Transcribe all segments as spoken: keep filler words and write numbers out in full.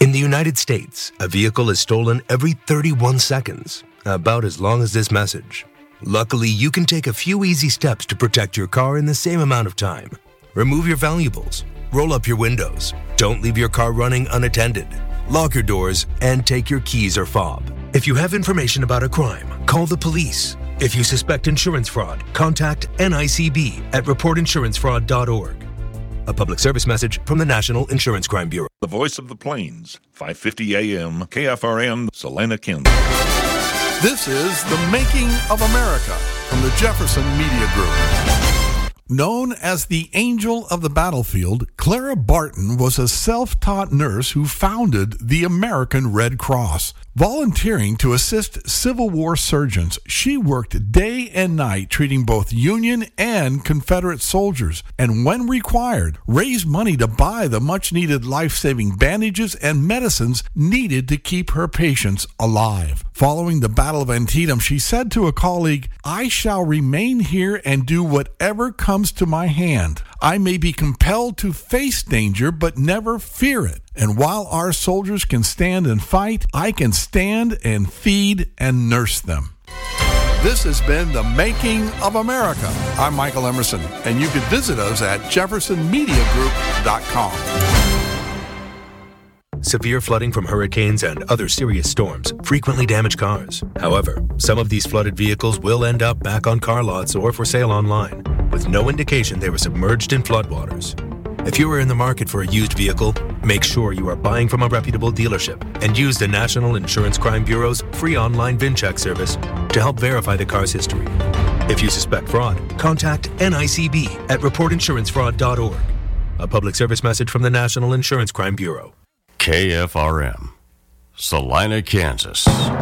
In the United States, a vehicle is stolen every thirty-one seconds, about as long as this message. Luckily, you can take a few easy steps to protect your car in the same amount of time. Remove your valuables, roll up your windows, don't leave your car running unattended, lock your doors, and take your keys or fob. If you have information about a crime, call the police. If you suspect insurance fraud, contact N I C B at report insurance fraud dot org. A public service message from the National Insurance Crime Bureau. The Voice of the Plains, five fifty A M, K F R M, Salina, Kansas. This is The Making of America from the Jefferson Media Group. Known as the Angel of the Battlefield, Clara Barton was a self-taught nurse who founded the American Red Cross. Volunteering to assist Civil War surgeons, she worked day and night treating both Union and Confederate soldiers, and when required, raised money to buy the much-needed life-saving bandages and medicines needed to keep her patients alive. Following the Battle of Antietam, she said to a colleague, "I shall remain here and do whatever comes to my hand. I may be compelled to face danger, but never fear it. And while our soldiers can stand and fight, I can stand and feed and nurse them." This has been The Making of America. I'm Michael Emerson, and you can visit us at jefferson media group dot com. Severe flooding from hurricanes and other serious storms frequently damage cars. However, some of these flooded vehicles will end up back on car lots or for sale online, with no indication they were submerged in floodwaters. If you are in the market for a used vehicle, make sure you are buying from a reputable dealership and use the National Insurance Crime Bureau's free online VIN check service to help verify the car's history. If you suspect fraud, contact N I C B at report insurance fraud dot org. A public service message from the National Insurance Crime Bureau. K F R M, Salina, Kansas.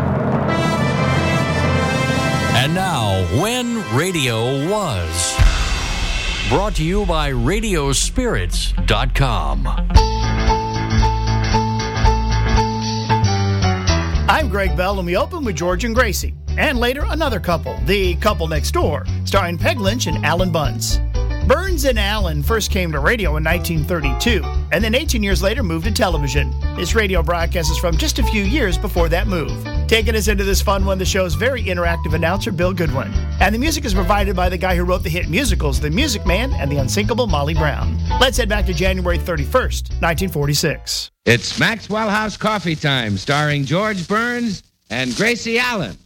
And now, When Radio Was. Brought to you by radio spirits dot com. I'm Greg Bell, and we open with George and Gracie. And later, another couple, the couple next door, starring Peg Lynch and Alan Bunce. Burns and Allen first came to radio in nineteen thirty-two, and then eighteen years later moved to television. This radio broadcast is from just a few years before that move. Taking us into this fun one, the show's very interactive announcer, Bill Goodwin. And the music is provided by the guy who wrote the hit musicals, The Music Man and The Unsinkable Molly Brown. Let's head back to January thirty-first, nineteen forty-six. It's Maxwell House Coffee Time, starring George Burns and Gracie Allen.